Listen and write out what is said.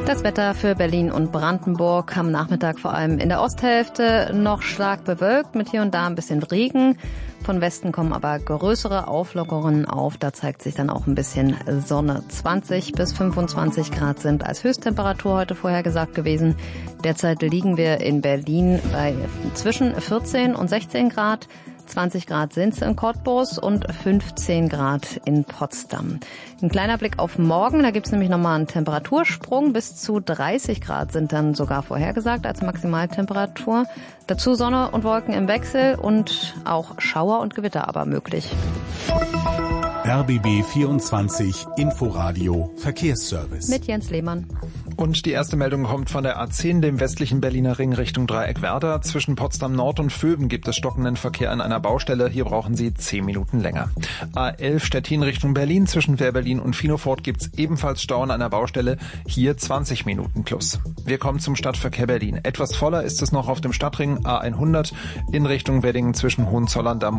Das Wetter für Berlin und Brandenburg am Nachmittag vor allem in der Osthälfte noch stark bewölkt mit hier und da ein bisschen Regen. Von Westen kommen aber größere Auflockerungen auf. Da zeigt sich dann auch ein bisschen Sonne. 20 bis 25 Grad sind als Höchsttemperatur heute vorhergesagt gewesen. Derzeit liegen wir in Berlin bei zwischen 14 und 16 Grad. 20 Grad sind es in Cottbus und 15 Grad in Potsdam. Ein kleiner Blick auf morgen, da gibt es nämlich nochmal einen Temperatursprung. Bis zu 30 Grad sind dann sogar vorhergesagt als Maximaltemperatur. Dazu Sonne und Wolken im Wechsel und auch Schauer und Gewitter aber möglich. RBB 24 Inforadio Verkehrsservice. Mit Jens Lehmann. Und die erste Meldung kommt von der A10, dem westlichen Berliner Ring Richtung Dreieck-Werder. Zwischen Potsdam Nord und Vöben gibt es stockenden Verkehr an einer Baustelle. Hier brauchen Sie 10 Minuten länger. A11 Stettin Richtung Berlin. Zwischen Wehr-Berlin und Finofort gibt es ebenfalls Stau an einer Baustelle. Hier 20 Minuten plus. Wir kommen zum Stadtverkehr Berlin. Etwas voller ist es noch auf dem Stadtring A100 in Richtung Weddingen zwischen Hohenzollern-Damm